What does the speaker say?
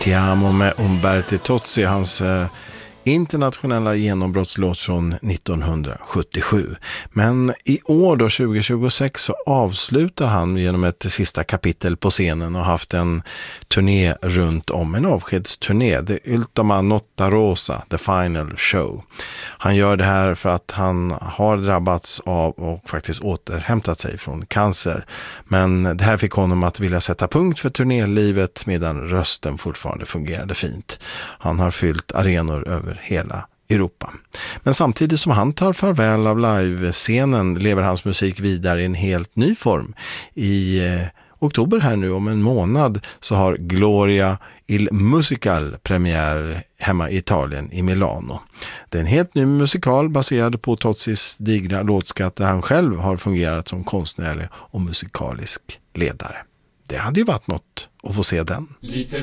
Ti amo med Umberto Tozzi, hans internationella genombrottslåt från 1977. Men i år då, 2026, så avslutar han genom ett sista kapitel på scenen och haft en turné runt om, en avskedsturné, The Ultima Notte Rosa, The Final Show. Han gör det här för att han har drabbats av och faktiskt återhämtat sig från cancer. Men det här fick honom att vilja sätta punkt för turnélivet medan rösten fortfarande fungerade fint. Han har fyllt arenor över hela Europa. Men samtidigt som han tar farväl av livescenen lever hans musik vidare i en helt ny form. I oktober här nu om en månad så har Gloria il Musical premiär hemma i Italien i Milano. Det är en helt ny musikal baserad på Tozzis digra låtskatt där han själv har fungerat som konstnärlig och musikalisk ledare. Det hade ju varit något att få se den. Lite